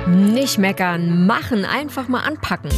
Nicht meckern, machen, einfach mal anpacken.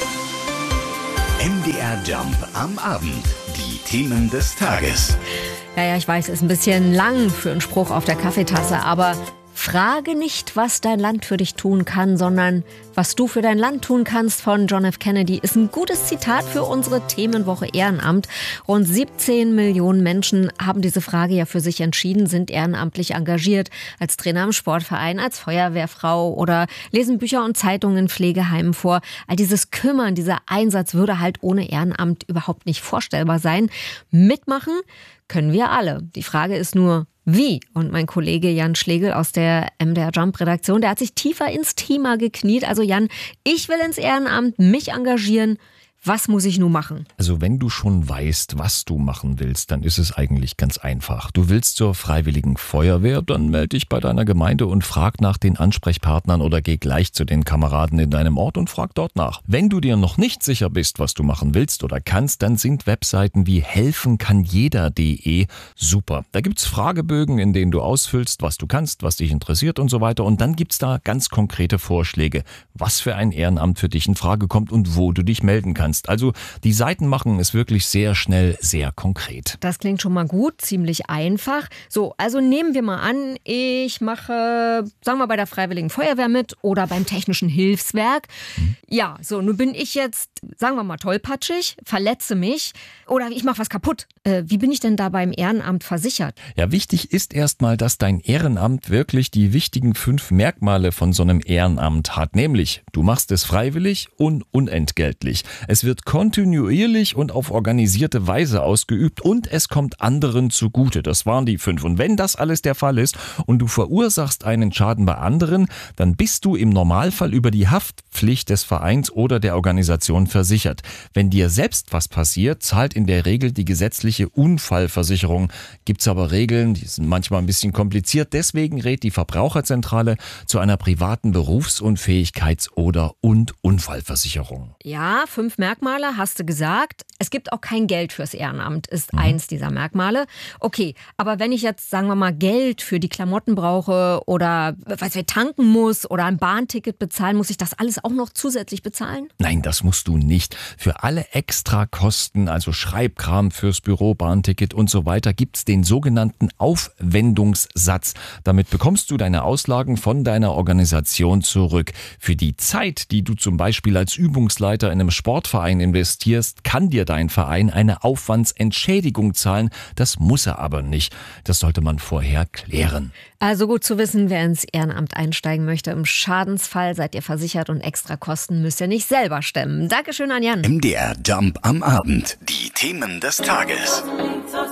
MDR Jump am Abend. Die Themen des Tages. Ja, ich weiß, ist ein bisschen lang für einen Spruch auf der Kaffeetasse, aber frage nicht, was dein Land für dich tun kann, sondern was du für dein Land tun kannst von John F. Kennedy ist ein gutes Zitat für unsere Themenwoche Ehrenamt. Rund 17 Millionen Menschen haben diese Frage ja für sich entschieden, sind ehrenamtlich engagiert, als Trainer im Sportverein, als Feuerwehrfrau oder lesen Bücher und Zeitungen in Pflegeheimen vor. All dieses Kümmern, dieser Einsatz würde halt ohne Ehrenamt überhaupt nicht vorstellbar sein. Mitmachen können wir alle. Die Frage ist nur, wie? Und mein Kollege Jan Schlegel aus der MDR Jump Redaktion, der hat sich tiefer ins Thema gekniet. Also Jan, ich will ins Ehrenamt, mich engagieren. Was muss ich nun machen? Also wenn du schon weißt, was du machen willst, dann ist es eigentlich ganz einfach. Du willst zur Freiwilligen Feuerwehr, dann melde dich bei deiner Gemeinde und frag nach den Ansprechpartnern oder geh gleich zu den Kameraden in deinem Ort und frag dort nach. Wenn du dir noch nicht sicher bist, was du machen willst oder kannst, dann sind Webseiten wie helfenkannjeder.de super. Da gibt's Fragebögen, in denen du ausfüllst, was du kannst, was dich interessiert und so weiter. Und dann gibt's da ganz konkrete Vorschläge, was für ein Ehrenamt für dich in Frage kommt und wo du dich melden kannst. Also die Seiten machen es wirklich sehr schnell, sehr konkret. Das klingt schon mal gut, ziemlich einfach. So, also nehmen wir mal an, ich mache, sagen wir bei der Freiwilligen Feuerwehr mit oder beim Technischen Hilfswerk. Ja, so, nun bin ich jetzt, sagen wir mal, tollpatschig, verletze mich oder ich mache was kaputt. Wie bin ich denn da beim Ehrenamt versichert? Ja, wichtig ist erstmal, dass dein Ehrenamt wirklich die wichtigen 5 Merkmale von so einem Ehrenamt hat. Nämlich, du machst es freiwillig und unentgeltlich. Es wird kontinuierlich und auf organisierte Weise ausgeübt und es kommt anderen zugute. Das waren die 5. Und wenn das alles der Fall ist und du verursachst einen Schaden bei anderen, dann bist du im Normalfall über die Haftpflicht des Vereins oder der Organisation versichert. Wenn dir selbst was passiert, zahlt in der Regel die gesetzliche Unfallversicherung. Gibt's aber Regeln, die sind manchmal ein bisschen kompliziert. Deswegen rät die Verbraucherzentrale zu einer privaten Berufsunfähigkeits- oder Unfallversicherung. Ja, 5 Merkmale hast du gesagt. Es gibt auch kein Geld fürs Ehrenamt, ist eins dieser Merkmale. Okay, aber wenn ich jetzt, sagen wir mal, Geld für die Klamotten brauche oder was wir tanken muss oder ein Bahnticket bezahlen, muss ich das alles auch noch zusätzlich bezahlen? Nein, das musst du nicht. Für alle Extrakosten, also Schreibkram fürs Büro, Bahnticket und so weiter, gibt's den sogenannten Aufwendungssatz. Damit bekommst du deine Auslagen von deiner Organisation zurück. Für die Zeit, die du zum Beispiel als Übungsleiter in einem Sportverein investierst, kann dir dein Verein eine Aufwandsentschädigung zahlen. Das muss er aber nicht. Das sollte man vorher klären. Also gut zu wissen, wer ins Ehrenamt einsteigen möchte. Im Schadensfall seid ihr versichert und Extrakosten müsst ihr nicht selber stemmen. Dankeschön an Jan. MDR Jump am Abend. Die Themen des Tages.